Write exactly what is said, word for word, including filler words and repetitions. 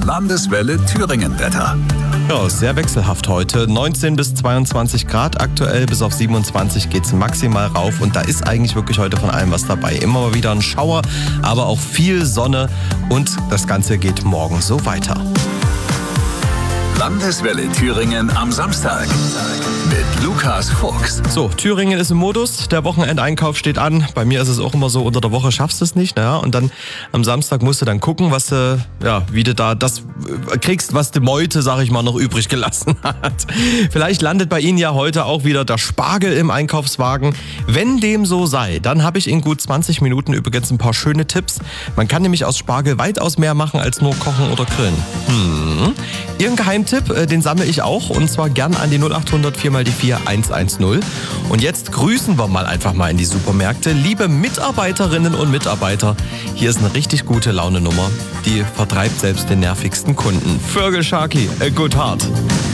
Landeswelle Thüringen-Wetter. Ja, sehr wechselhaft heute. neunzehn bis zweiundzwanzig Grad aktuell, bis auf siebenundzwanzig geht's maximal rauf. Und da ist eigentlich wirklich heute von allem was dabei. Immer mal wieder ein Schauer, aber auch viel Sonne. Und das Ganze geht morgen so weiter. Landeswelle Thüringen am Samstag mit Lukas Fuchs. So, Thüringen ist im Modus, der Wochenendeinkauf steht an. Bei mir ist es auch immer so, unter der Woche schaffst du es nicht. Naja, und dann am Samstag musst du dann gucken, was du, ja, wie du da das kriegst, was die Meute, sag ich mal, noch übrig gelassen hat. Vielleicht landet bei Ihnen ja heute auch wieder der Spargel im Einkaufswagen. Wenn dem so sei, dann habe ich in gut zwanzig Minuten übrigens ein paar schöne Tipps. Man kann nämlich aus Spargel weitaus mehr machen als nur kochen oder grillen. Hm. Ihren Geheimtipp, den sammle ich auch, und zwar gern an die null acht hundert vier mal die vier eins eins null. Und jetzt grüßen wir mal einfach mal in die Supermärkte. Liebe Mitarbeiterinnen und Mitarbeiter, hier ist eine richtig gute Laune-Nummer. Die vertreibt selbst den nervigsten Kunden. Vögel Sharky, a good heart.